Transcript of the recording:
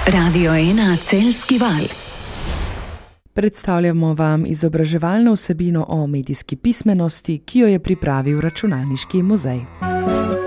Radio 1 Celjski val. Predstavljamo vam izobraževalno vsebino o medijski pismenosti, ki jo je pripravil Računalniški muzej.